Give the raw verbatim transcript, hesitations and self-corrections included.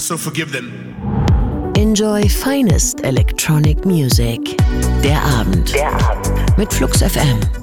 so forgive them. Enjoy finest electronic music. Der Abend. Der Abend. Mit Flux F M.